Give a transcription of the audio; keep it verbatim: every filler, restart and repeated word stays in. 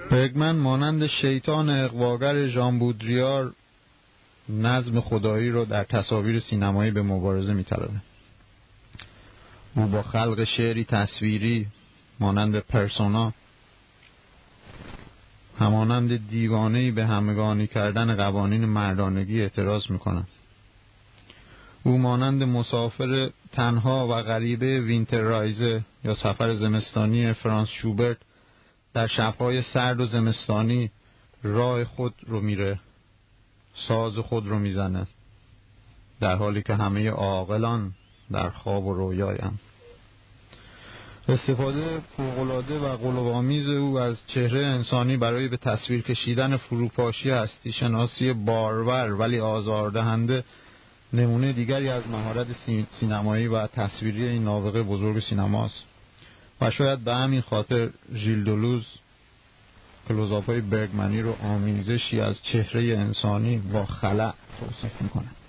برگمن مانند شیطان اغواگر ژان بودریار نظم خدایی رو در تصاویر سینمایی به مبارزه می‌طلبه. او با خلق شعری تصویری مانند پرسونا همانند دیوانه‌ای به همگانی کردن قوانین مردانگی اعتراض می‌کند. او مانند مسافر تنها و غریبه وینتر رایزه یا سفر زمستانی فرانس شوبرت در شب‌های سرد و زمستانی راه خود رو میره، ساز خود رو میزنه، در حالی که همه عاقلان در خواب و رویایند. استفاده فوق‌العاده و غلوآمیز او از چهره انسانی برای به تصویر کشیدن فروپاشی هستی شناسی بارور ولی آزاردهنده نمونه دیگری از مهارت سینمایی و تصویری این نابغه بزرگ سینماست و شاید به همین خاطر ژیل دولوز کلوزآپ‌های برگمنی رو آمیزشی از چهره انسانی با خلأ توصیف میکنه.